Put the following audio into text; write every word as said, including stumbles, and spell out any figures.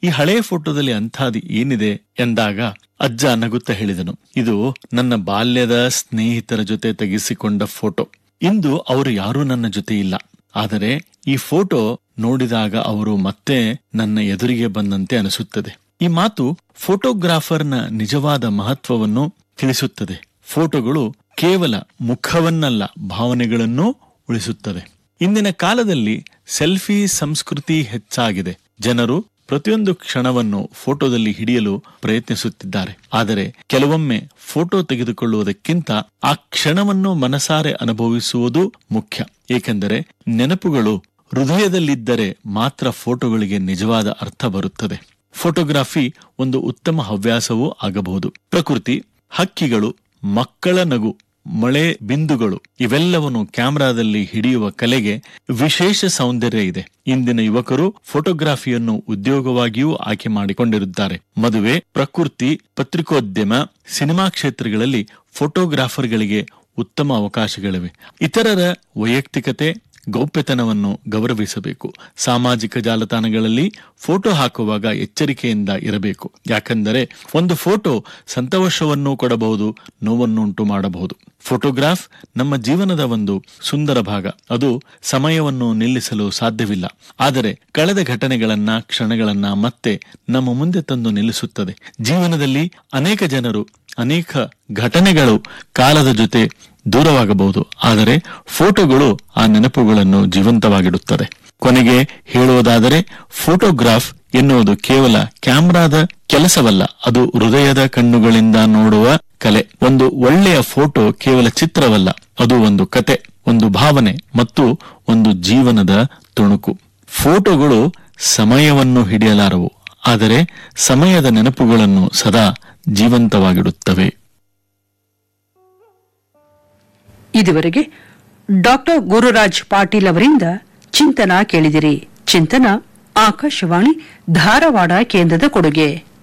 ಈ ಹಳೆಯ ಫೋಟೋದಲ್ಲಿ ಅಂಥದ್ದು ಏನಿದೆ ಎಂದಾಗ ಅಜ್ಜ ನಗುತ್ತಾ ಹೇಳಿದನು, ಇದು ನನ್ನ ಬಾಲ್ಯದ ಸ್ನೇಹಿತರ ಜೊತೆ ತೆಗೆಸಿಕೊಂಡ ಫೋಟೋ. ಇಂದು ಅವರು ಯಾರೂ ನನ್ನ ಜೊತೆ ಇಲ್ಲ, ಆದರೆ ಈ ಫೋಟೋ ನೋಡಿದಾಗ ಅವರು ಮತ್ತೆ ನನ್ನ ಎದುರಿಗೆ ಬಂದಂತೆ ಅನಿಸುತ್ತದೆ. ಈ ಮಾತು ಫೋಟೋಗ್ರಾಫರ್ನ ನಿಜವಾದ ಮಹತ್ವವನ್ನು ತಿಳಿಸುತ್ತದೆ. ಫೋಟೋಗಳು ಕೇವಲ ಮುಖವನ್ನಲ್ಲ, ಭಾವನೆಗಳನ್ನೂ ಉಳಿಸುತ್ತದೆ. ಇಂದಿನ ಕಾಲದಲ್ಲಿ ಸೆಲ್ಫಿ ಸಂಸ್ಕೃತಿ ಹೆಚ್ಚಾಗಿದೆ. ಜನರು ಪ್ರತಿಯೊಂದು ಕ್ಷಣವನ್ನು ಫೋಟೋದಲ್ಲಿ ಹಿಡಿಯಲು ಪ್ರಯತ್ನಿಸುತ್ತಿದ್ದಾರೆ. ಆದರೆ ಕೆಲವೊಮ್ಮೆ ಫೋಟೋ ತೆಗೆದುಕೊಳ್ಳುವುದಕ್ಕಿಂತ ಆ ಕ್ಷಣವನ್ನು ಮನಸಾರೆ ಅನುಭವಿಸುವುದು ಮುಖ್ಯ. ಏಕೆಂದರೆ ನೆನಪುಗಳು ಹೃದಯದಲ್ಲಿದ್ದರೆ ಮಾತ್ರ ಫೋಟೋಗಳಿಗೆ ನಿಜವಾದ ಅರ್ಥ ಬರುತ್ತದೆ. ಫೋಟೋಗ್ರಫಿ ಒಂದು ಉತ್ತಮ ಹವ್ಯಾಸವೂ ಆಗಬಹುದು. ಪ್ರಕೃತಿ, ಹಕ್ಕಿಗಳು, ಮಕ್ಕಳ ನಗು, ಮಳೆ ಬಿಂದುಗಳು ಇವೆಲ್ಲವನ್ನು ಕ್ಯಾಮೆರಾದಲ್ಲಿ ಹಿಡಿಯುವ ಕಲೆಗೆ ವಿಶೇಷ ಸೌಂದರ್ಯ ಇದೆ. ಇಂದಿನ ಯುವಕರು ಫೋಟೋಗ್ರಫಿಯನ್ನು ಉದ್ಯೋಗವಾಗಿಯೂ ಆಯ್ಕೆ ಮಾಡಿಕೊಂಡಿರುತ್ತಾರೆ. ಮದುವೆ, ಪ್ರಕೃತಿ, ಪತ್ರಿಕೋದ್ಯಮ, ಸಿನಿಮಾ ಕ್ಷೇತ್ರಗಳಲ್ಲಿ ಫೋಟೋಗ್ರಾಫರ್ಗಳಿಗೆ ಉತ್ತಮ ಅವಕಾಶಗಳಿವೆ. ಇತರರ ವೈಯಕ್ತಿಕತೆ, ಗೌಪ್ಯತನವನ್ನು ಗೌರವಿಸಬೇಕು. ಸಾಮಾಜಿಕ ಜಾಲತಾಣಗಳಲ್ಲಿ ಫೋಟೋ ಹಾಕುವಾಗ ಎಚ್ಚರಿಕೆಯಿಂದ ಇರಬೇಕು. ಯಾಕೆಂದರೆ ಒಂದು ಫೋಟೋ ಸಂತೋಷವನ್ನು ಕೊಡಬಹುದು, ನೋವನ್ನುಂಟು ಮಾಡಬಹುದು. ಫೋಟೋಗ್ರಾಫ್ ನಮ್ಮ ಜೀವನದ ಒಂದು ಸುಂದರ ಭಾಗ. ಅದು ಸಮಯವನ್ನು ನಿಲ್ಲಿಸಲು ಸಾಧ್ಯವಿಲ್ಲ, ಆದರೆ ಕಳೆದ ಘಟನೆಗಳನ್ನ, ಕ್ಷಣಗಳನ್ನ ಮತ್ತೆ ನಮ್ಮ ಮುಂದೆ ತಂದು ನಿಲ್ಲಿಸುತ್ತದೆ. ಜೀವನದಲ್ಲಿ ಅನೇಕ ಜನರು, ಅನೇಕ ಘಟನೆಗಳು ಕಾಲದ ಜೊತೆ ದೂರವಾಗಬಹುದು, ಆದರೆ ಫೋಟೋಗಳು ಆ ನೆನಪುಗಳನ್ನು ಜೀವಂತವಾಗಿಡುತ್ತದೆ. ಕೊನೆಗೆ ಹೇಳುವುದಾದರೆ, ಫೋಟೋಗ್ರಾಫ್ ಎನ್ನುವುದು ಕೇವಲ ಕ್ಯಾಮ್ರಾದ ಕೆಲಸವಲ್ಲ, ಅದು ಹೃದಯದ ಕಣ್ಣುಗಳಿಂದ ನೋಡುವ ಕಲೆ. ಒಂದು ಒಳ್ಳೆಯ ಫೋಟೋ ಕೇವಲ ಚಿತ್ರವಲ್ಲ, ಅದು ಒಂದು ಕತೆ, ಒಂದು ಭಾವನೆ ಮತ್ತು ಒಂದು ಜೀವನದ ತುಣುಕು. ಫೋಟೋಗಳು ಸಮಯವನ್ನು ಹಿಡಿಯಲಾರವು, ಆದರೆ ಸಮಯದ ನೆನಪುಗಳನ್ನು ಸದಾ ಜೀವಂತವಾಗಿಡುತ್ತವೆ. ಇದುವರೆಗೆ ಡಾಕ್ಟರ್ ಗುರುರಾಜ್ ಪಾಟೀಲ್ ಅವರಿಂದ ಚಿಂತನ ಕೇಳಿದಿರಿ. ಚಿಂತನ ಆಕಾಶವಾಣಿ ಧಾರವಾಡ ಕೇಂದ್ರದ ಕೊಡುಗೆ.